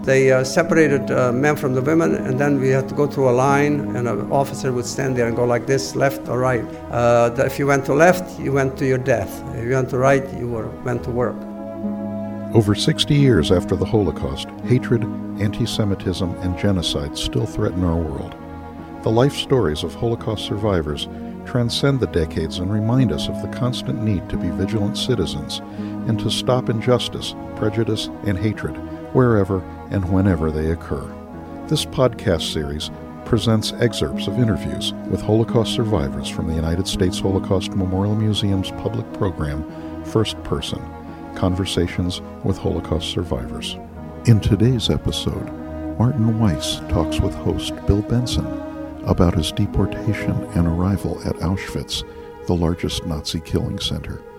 They separated men from the women, and then we had to go through a line, and an officer would stand there and go like this, left or right. If you went to left, you went to your death. If you went to right, you went to work. Over 60 years after the Holocaust, hatred, anti-Semitism, and genocide still threaten our world. The life stories of Holocaust survivors transcend the decades and remind us of the constant need to be vigilant citizens and to stop injustice, prejudice, and hatred wherever and whenever they occur. This podcast series presents excerpts of interviews with Holocaust survivors from the United States Holocaust Memorial Museum's public program, First Person, Conversations with Holocaust Survivors. In today's episode, Martin Weiss talks with host Bill Benson about his deportation and arrival at Auschwitz, the largest Nazi killing center.